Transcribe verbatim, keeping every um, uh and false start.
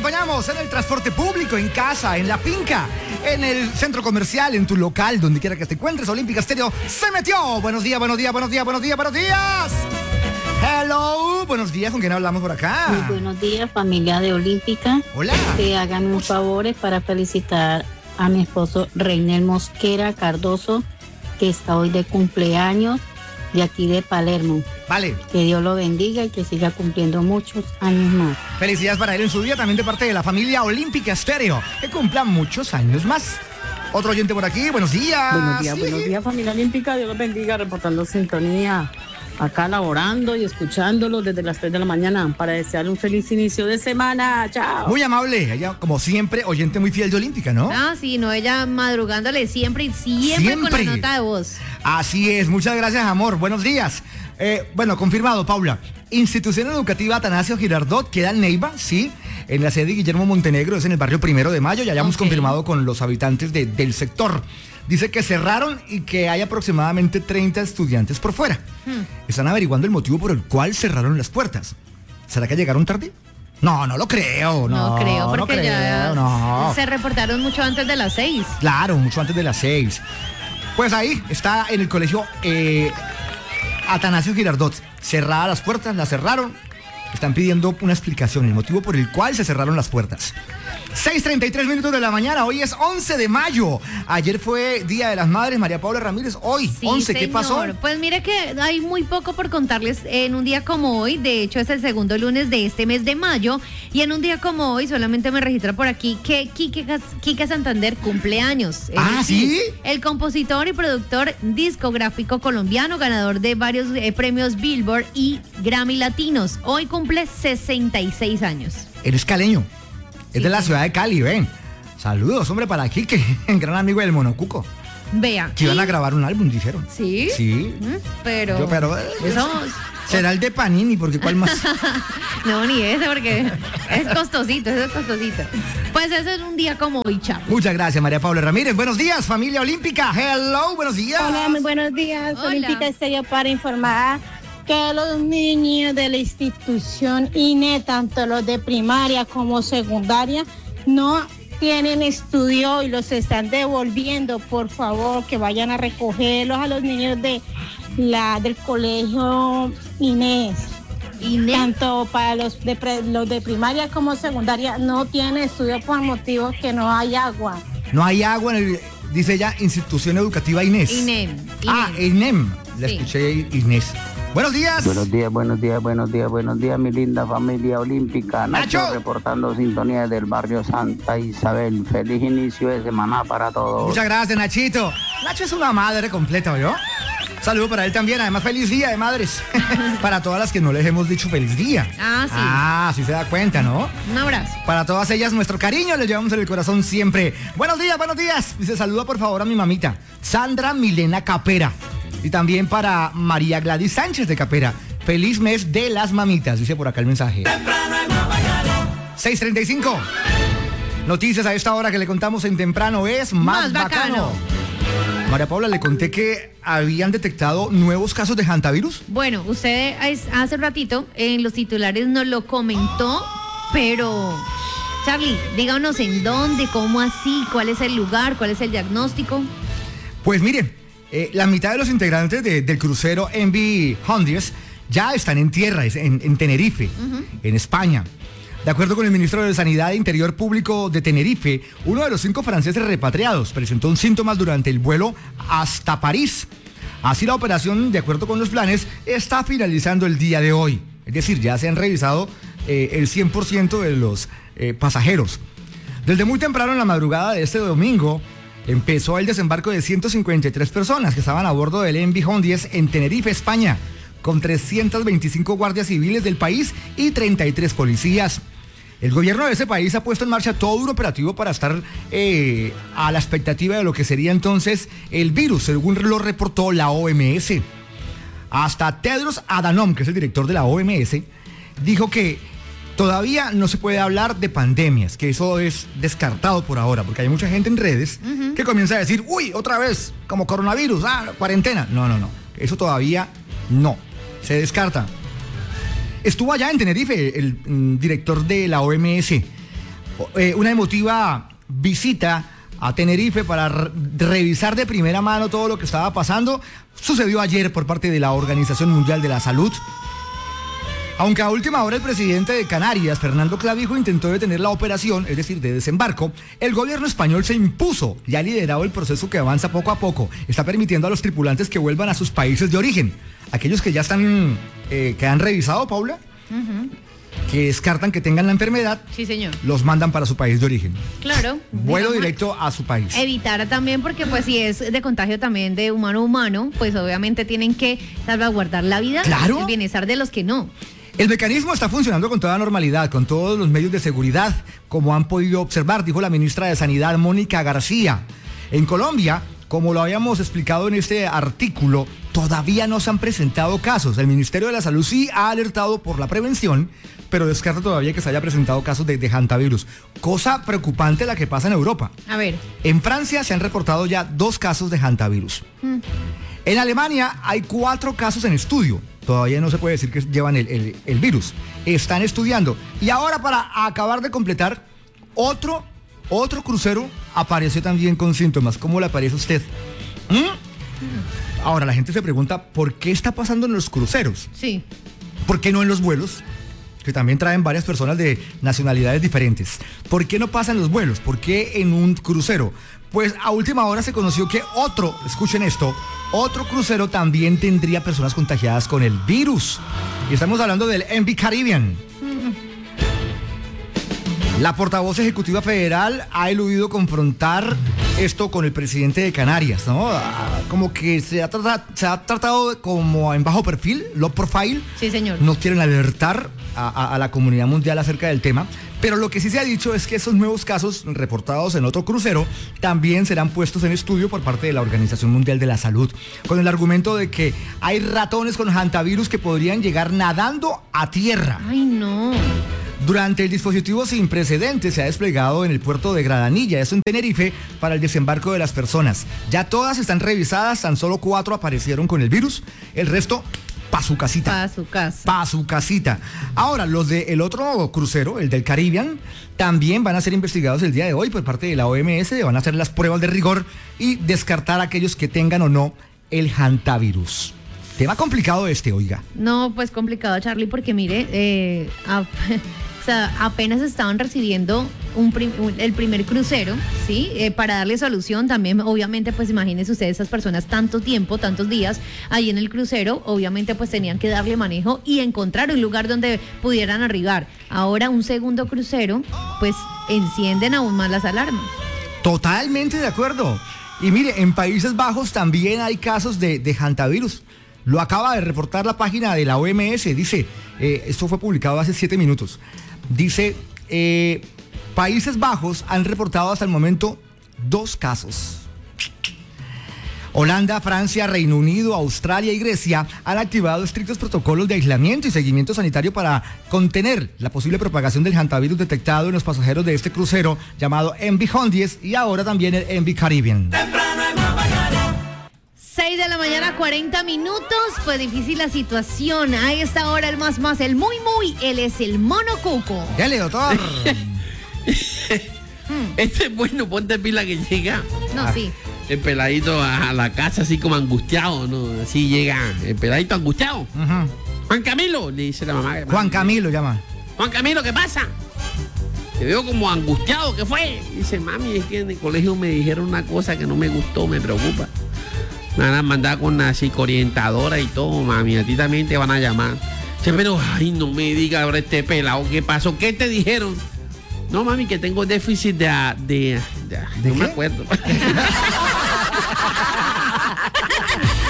acompañamos en el transporte público, en casa, en la finca, en el centro comercial, en tu local, donde quiera que te encuentres. Olímpica Estéreo se metió. Buenos días, buenos días, buenos días, buenos días, buenos días. Hello, buenos días. ¿Con quién hablamos por acá? Muy buenos días, familia de Olímpica. Hola. Que hagan un favor para felicitar a mi esposo Reynel Mosquera Cardoso, que está hoy de cumpleaños, de aquí de Palermo. Vale. Que Dios lo bendiga y que siga cumpliendo muchos años más. Felicidades para él en su día, también de parte de la familia Olímpica Estéreo. Que cumpla muchos años más. Otro oyente por aquí, buenos días. Buenos días, sí. buenos días, familia Olímpica. Dios los bendiga, reportando sintonía. Acá laborando y escuchándolo desde las tres de la mañana para desearle un feliz inicio de semana. Chao. Muy amable, ella como siempre, oyente muy fiel de Olímpica, ¿no? Ah, sí, no, ella madrugándole siempre y siempre, Siempre. con la nota de voz. Así es, muchas gracias, amor. Buenos días. Eh, bueno, confirmado, Paula. Institución Educativa Atanasio Girardot queda en Neiva, sí, en la sede Guillermo Montenegro, es en el barrio Primero de Mayo. Ya hayamos Okay. confirmado con los habitantes de, del sector. Dice que cerraron y que hay aproximadamente treinta estudiantes por fuera. Hmm. Están averiguando el motivo por el cual cerraron las puertas. ¿Será que llegaron tarde? No, no lo creo. No, No, creo, porque no creo, ya no. se reportaron mucho antes de las seis. Claro, mucho antes de las seis. Pues ahí está en el colegio eh, Atanasio Girardot. Cerradas las puertas, las cerraron. Están pidiendo una explicación, el motivo por el cual se cerraron las puertas. seis treinta y tres minutos de la mañana, hoy es once de mayo. Ayer fue Día de las Madres, María Paula Ramírez. Hoy, Sí, once, ¿qué señor. pasó? Pues mire que hay muy poco por contarles en un día como hoy. De hecho, es el segundo lunes de este mes de mayo. Y en un día como hoy, solamente me registra por aquí que Quique, Quique Santander cumple años. Ah, Es ¿sí? decir, el compositor y productor discográfico colombiano, ganador de varios eh, premios Billboard y Grammy Latinos. Hoy cumple sesenta y seis años. Eres caleño. Sí, es de la sí. ciudad de Cali, ven. Saludos, hombre, para Quique, gran amigo del Monocuco. Vea. Que iban y- a grabar un álbum, dijeron. ¿Sí? Sí. Mm, Pero... Yo, pero, eh, Eso... será el de Panini, porque ¿cuál más? No, ni ese, porque es costosito, eso es costosito. Pues ese es un día como hoy, chao. Muchas gracias, María Paula Ramírez. Buenos días, familia Olímpica. Hello, buenos días. Hola, muy buenos días. Hola. Olímpica Estéreo para informar que los niños de la institución I N E, tanto los de primaria como secundaria, no tienen estudio y los están devolviendo. Por favor, que vayan a recogerlos a los niños de la del colegio Inés. Inés. Tanto para los de pre- los de primaria como secundaria no tienen estudio por motivos que no hay agua. No hay agua en el, dice ella, Institución Educativa Inés. Inem. Ah, Inem. La Sí. escuché, Inés. Buenos días. Buenos días, buenos días, buenos días, buenos días, mi linda familia olímpica. Nacho, Nacho. reportando sintonía del barrio Santa Isabel. Feliz inicio de semana para todos. Muchas gracias, Nachito. Nacho es una madre completa, ¿oyó? Saludo para él también. Además, feliz día de madres. Para todas las que no les hemos dicho feliz día. Ah, sí. Ah, sí se da cuenta, ¿no? Un abrazo. Para todas ellas, nuestro cariño les llevamos en el corazón siempre. Buenos días, buenos días. Dice, saluda por favor a mi mamita, Sandra Milena Capera. Y también para María Gladys Sánchez de Capera. Feliz mes de las mamitas, dice por acá el mensaje. seis treinta y cinco. Noticias a esta hora que le contamos en temprano es más, Más bacano. María Paula, le conté que habían detectado nuevos casos de hantavirus. Bueno, usted es- hace un ratito en los titulares nos lo comentó, pero Charlie, díganos en dónde, cómo así, cuál es el lugar, cuál es el diagnóstico. Pues mire, eh, la mitad de los integrantes de- del crucero M V Hondies ya están en tierra, es en, en Tenerife, uh-huh. en España. De acuerdo con el ministro de Sanidad e Interior Público de Tenerife, uno de los cinco franceses repatriados presentó síntomas durante el vuelo hasta París. Así la operación, de acuerdo con los planes, está finalizando el día de hoy. Es decir, ya se han revisado eh, el cien por ciento de los eh, pasajeros. Desde muy temprano en la madrugada de este domingo, empezó el desembarco de ciento cincuenta y tres personas que estaban a bordo del M V Hondies en Tenerife, España, con trescientos veinticinco guardias civiles del país y treinta y tres policías. El gobierno de ese país ha puesto en marcha todo un operativo para estar eh, a la expectativa de lo que sería entonces el virus, según lo reportó la O M S. Hasta Tedros Adhanom, que es el director de la O M S, dijo que todavía no se puede hablar de pandemias, que eso es descartado por ahora, porque hay mucha gente en redes uh-huh. que comienza a decir, uy, otra vez, como coronavirus, ah, cuarentena. No, no, no, eso todavía no, se descarta. Estuvo allá en Tenerife el mm, director de la O M S. eh, una emotiva visita a Tenerife para re- revisar de primera mano todo lo que estaba pasando. Sucedió ayer por parte de la Organización Mundial de la Salud. Aunque a última hora el presidente de Canarias, Fernando Clavijo, intentó detener la operación, es decir, de desembarco, el gobierno español se impuso y ha liderado el proceso que avanza poco a poco. Está permitiendo a los tripulantes que vuelvan a sus países de origen. Aquellos que ya están, eh, que han revisado, Paula, uh-huh. que descartan que tengan la enfermedad, sí, señor, los mandan para su país de origen. Claro. Vuelo digamos, directo a su país. Evitar también, porque pues si es de contagio también de humano a humano, pues obviamente tienen que salvaguardar la vida, claro, el bienestar de los que no. El mecanismo está funcionando con toda normalidad, con todos los medios de seguridad, como han podido observar, dijo la ministra de Sanidad, Mónica García. En Colombia, como lo habíamos explicado en este artículo, todavía no se han presentado casos. El Ministerio de la Salud sí ha alertado por la prevención, pero descarta todavía que se haya presentado casos de, de hantavirus. Cosa preocupante la que pasa en Europa. A ver. En Francia se han reportado ya dos casos de hantavirus. Mm. En Alemania hay cuatro casos en estudio. Todavía no se puede decir que llevan el, el, el virus. Están estudiando. Y ahora, para acabar de completar, otro, otro crucero apareció también con síntomas. ¿Cómo le aparece a usted? ¿Mm? Ahora, la gente se pregunta, ¿por qué está pasando en los cruceros? Sí. ¿Por qué no en los vuelos? Que también traen varias personas de nacionalidades diferentes. ¿Por qué no pasa en los vuelos? ¿Por qué en un crucero? Pues a última hora se conoció que otro, escuchen esto, otro crucero también tendría personas contagiadas con el virus. Y estamos hablando del M V Caribbean. La portavoz ejecutiva federal ha eludido confrontar esto con el presidente de Canarias, ¿no? Como que se ha tratado, se ha tratado como en bajo perfil, low profile. Sí, señor. No quieren alertar a, a, a la comunidad mundial acerca del tema. Pero lo que sí se ha dicho es que esos nuevos casos reportados en otro crucero también serán puestos en estudio por parte de la Organización Mundial de la Salud, con el argumento de que hay ratones con hantavirus que podrían llegar nadando a tierra. Ay, no. Durante el dispositivo sin precedentes se ha desplegado en el puerto de Gradanilla, eso en Tenerife, para el desembarco de las personas. Ya todas están revisadas, tan solo cuatro aparecieron con el virus, el resto pa' su casita. Pa' su casa. Pa' su casita. Ahora, los del otro crucero, el del Caribbean, también van a ser investigados el día de hoy por parte de la O M S, van a hacer las pruebas de rigor y descartar a aquellos que tengan o no el hantavirus. Tema complicado este, oiga. No, pues complicado, Charlie, porque mire, eh, a, o sea, apenas estaban recibiendo un prim, un, el primer crucero, ¿sí? Eh, para darle solución también, obviamente, pues imagínense ustedes, esas personas tanto tiempo, tantos días ahí en el crucero, obviamente pues tenían que darle manejo y encontrar un lugar donde pudieran arribar. Ahora un segundo crucero, pues encienden aún más las alarmas. Totalmente de acuerdo. Y mire, en Países Bajos también hay casos de, de hantavirus. Lo acaba de reportar la página de la O M S, dice, eh, esto fue publicado hace siete minutos, dice, eh, Países Bajos han reportado hasta el momento dos casos. Holanda, Francia, Reino Unido, Australia y Grecia han activado estrictos protocolos de aislamiento y seguimiento sanitario para contener la posible propagación del hantavirus detectado en los pasajeros de este crucero llamado M V Hondies y ahora también el M V Caribbean. seis de la mañana, cuarenta minutos, pues difícil la situación. A esta hora el más más, el muy muy, él es el Mono Cuco. Dale, doctor. Este es bueno, ponte pila que llega. No, ah, sí. El peladito a, a la casa así como angustiado, ¿no? Así llega el peladito angustiado. Uh-huh. Juan Camilo, le dice la mamá. Juan Camilo llama. Juan Camilo, ¿qué pasa? Te veo como angustiado, ¿qué fue? Dice, mami, es que en el colegio me dijeron una cosa que no me gustó, me preocupa. Me van a mandar con una psicoorientadora y todo, mami, a ti también te van a llamar. Dice, pero, ay, no me diga ahora este pelado, ¿qué pasó? ¿Qué te dijeron? No, mami, que tengo déficit de... de, de, ¿De no qué? me acuerdo.